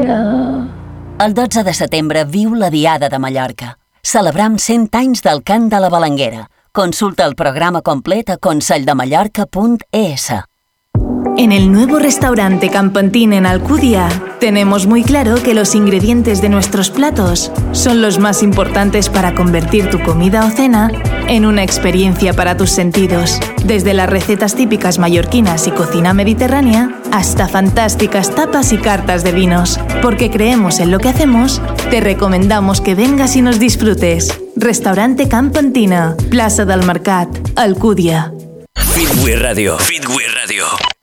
Mallorca. El 12 de setembre viu la Diada de Mallorca. Celebram 100 anys del cant de la Balanguera. Consulta el programa complet a conselldemallorca.es. En el nuevo restaurante Campantín en Alcudia, tenemos muy claro que los ingredientes de nuestros platos son los más importantes para convertir tu comida o cena en una experiencia para tus sentidos. Desde las recetas típicas mallorquinas y cocina mediterránea, hasta fantásticas tapas y cartas de vinos. Porque creemos en lo que hacemos, te recomendamos que vengas y nos disfrutes. Restaurante Campantina, Plaça del Mercat, Alcúdia. Fitway Radio. Fitway Radio.